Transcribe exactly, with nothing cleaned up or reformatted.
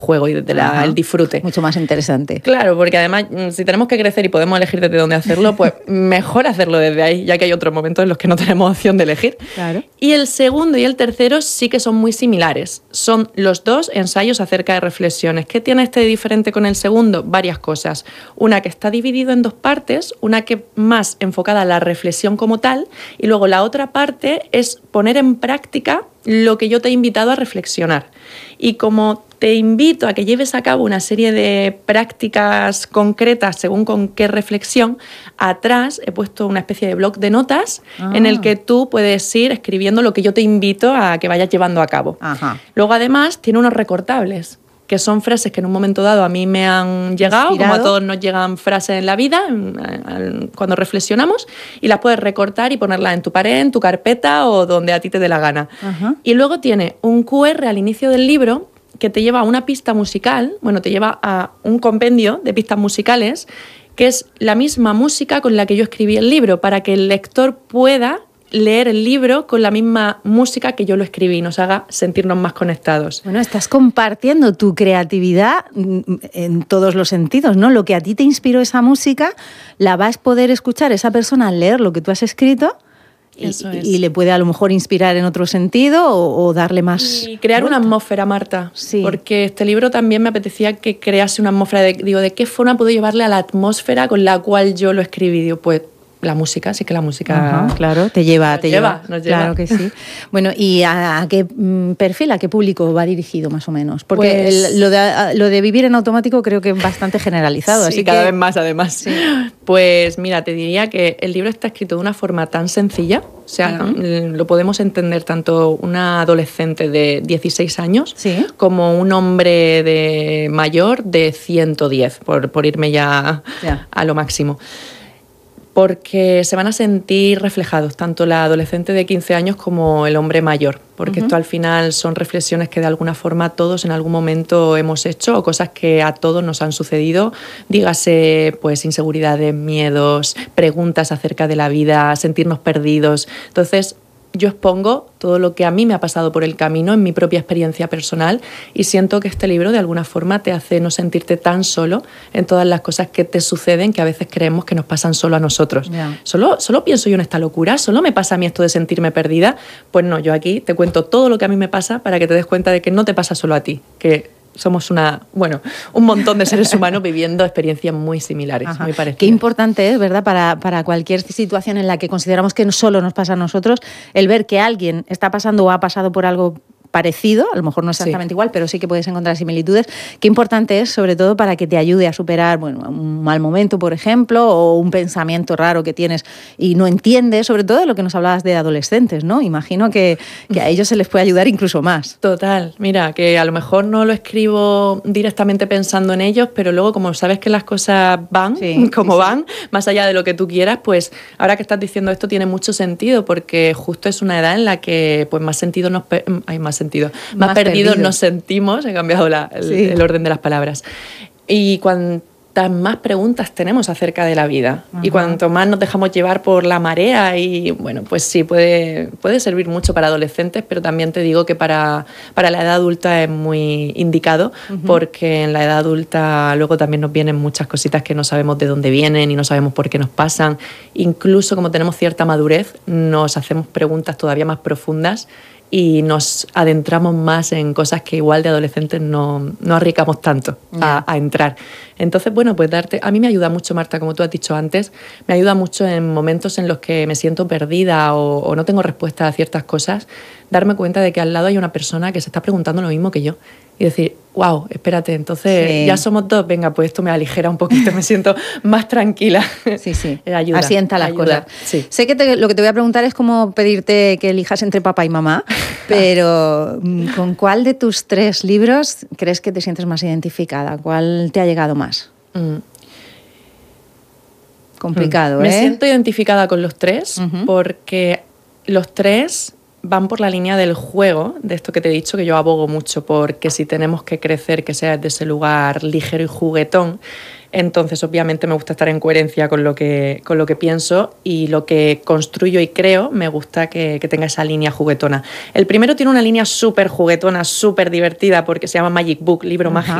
juego y desde la, el disfrute. Mucho más interesante. Claro, porque además, si tenemos que crecer y podemos elegir desde dónde hacerlo, pues mejor hacerlo desde ahí, ya que hay otros momentos en los que no tenemos opción de elegir. Claro. Y el segundo y el tercero sí que son muy similares. Son los dos ensayos acerca de reflexiones. ¿Qué tiene este de diferente con el segundo? Varias cosas. Una que está dividido en dos partes, una que más enfocada a la reflexión como tal, y luego la otra parte es poner en práctica lo que yo te he invitado a reflexionar. Y como te invito a que lleves a cabo una serie de prácticas concretas según con qué reflexión, atrás he puesto una especie de bloc de notas ah. en el que tú puedes ir escribiendo lo que yo te invito a que vayas llevando a cabo. Ajá. Luego, además, tiene unos recortables, que son frases que en un momento dado a mí me han llegado, Inspirado. como a todos nos llegan frases en la vida, cuando reflexionamos, y las puedes recortar y ponerlas en tu pared, en tu carpeta o donde a ti te dé la gana. Ajá. Y luego tiene un cu erre al inicio del libro que te lleva a una pista musical, bueno, te lleva a un compendio de pistas musicales, que es la misma música con la que yo escribí el libro, para que el lector pueda leer el libro con la misma música que yo lo escribí y nos haga sentirnos más conectados. Bueno, estás compartiendo tu creatividad en todos los sentidos, ¿no? Lo que a ti te inspiró esa música, la vas a poder escuchar esa persona al leer lo que tú has escrito. Y, y le puede a lo mejor inspirar en otro sentido o, o darle más... Y crear vuelta. Una atmósfera, Marta. Sí. Porque este libro también me apetecía que crease una atmósfera. De, digo, ¿de qué forma puedo llevarle a la atmósfera con la cual yo lo escribí? Digo, pues la música, sí que la música... Ajá, claro, te lleva, nos te lleva, lleva. Nos lleva. Claro que sí. Bueno, ¿y a, a qué perfil, a qué público va dirigido más o menos? Porque pues, el, lo, de, lo de vivir en automático creo que es bastante generalizado. Sí, así cada que... vez más además. Sí. Pues mira, te diría que el libro está escrito de una forma tan sencilla, o sea, uh-huh. lo podemos entender tanto una adolescente de dieciséis años ¿Sí? como un hombre de mayor de ciento diez, por, por irme ya, ya a lo máximo. Porque se van a sentir reflejados tanto la adolescente de quince años como el hombre mayor, porque uh-huh. esto al final son reflexiones que de alguna forma todos en algún momento hemos hecho o cosas que a todos nos han sucedido, dígase pues inseguridades, miedos, preguntas acerca de la vida, sentirnos perdidos. Entonces yo expongo todo lo que a mí me ha pasado por el camino en mi propia experiencia personal y siento que este libro de alguna forma te hace no sentirte tan solo en todas las cosas que te suceden que a veces creemos que nos pasan solo a nosotros. Yeah. ¿Solo, solo pienso yo en esta locura? ¿Solo me pasa a mí esto de sentirme perdida? Pues no, yo aquí te cuento todo lo que a mí me pasa para que te des cuenta de que no te pasa solo a ti, que somos una, bueno, un montón de seres humanos viviendo experiencias muy similares, Ajá. muy parecidas. Qué importante es, ¿verdad?, para, para cualquier situación en la que consideramos que no solo nos pasa a nosotros, el ver que alguien está pasando o ha pasado por algo parecido, a lo mejor no exactamente sí. igual, pero sí que puedes encontrar similitudes. Qué importante es, sobre todo, para que te ayude a superar, bueno, un mal momento, por ejemplo, o un pensamiento raro que tienes y no entiendes, sobre todo de lo que nos hablabas de adolescentes, ¿no? Imagino que, que a ellos se les puede ayudar incluso más. Total. Mira, que a lo mejor no lo escribo directamente pensando en ellos, pero luego, como sabes que las cosas van sí, como sí, van, sí. más allá de lo que tú quieras, pues ahora que estás diciendo esto tiene mucho sentido, porque justo es una edad en la que pues más sentido nos... Pe- hay más sentido. Más, más perdidos perdido. Nos sentimos, he cambiado la, el, sí. el orden de las palabras. Y cuantas más preguntas tenemos acerca de la vida, uh-huh. y cuanto más nos dejamos llevar por la marea, y bueno, pues sí, puede, puede servir mucho para adolescentes, pero también te digo que para, para la edad adulta es muy indicado, uh-huh. porque en la edad adulta luego también nos vienen muchas cositas que no sabemos de dónde vienen y no sabemos por qué nos pasan. Incluso como tenemos cierta madurez, nos hacemos preguntas todavía más profundas y nos adentramos más en cosas que igual de adolescentes no, no arriesgamos tanto a, a entrar. Entonces, bueno, pues darte... A mí me ayuda mucho, Marta, como tú has dicho antes, me ayuda mucho en momentos en los que me siento perdida o, o no tengo respuesta a ciertas cosas, darme cuenta de que al lado hay una persona que se está preguntando lo mismo que yo y decir, wow, espérate, entonces sí. ya somos dos, venga, pues esto me aligera un poquito, me siento más tranquila. Sí, sí, ayuda, asienta las ayuda. cosas. Sí. Sé que te, lo que te voy a preguntar es cómo pedirte que elijas entre papá y mamá, pero ¿con cuál de tus tres libros crees que te sientes más identificada? ¿Cuál te ha llegado más? Mm. Complicado, mm. ¿eh? Me siento identificada con los tres, uh-huh. porque los tres van por la línea del juego, de esto que te he dicho, que yo abogo mucho porque si tenemos que crecer, que sea desde ese lugar ligero y juguetón. Entonces, obviamente, me gusta estar en coherencia con lo que, con lo que pienso y lo que construyo y creo, me gusta que, que tenga esa línea juguetona. El primero tiene una línea súper juguetona, súper divertida, porque se llama Magic Book, libro uh-huh. mágico.